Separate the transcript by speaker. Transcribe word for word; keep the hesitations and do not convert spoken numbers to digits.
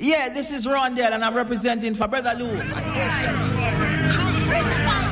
Speaker 1: Yeah, this is Rondell and I'm representing for Brother Lou.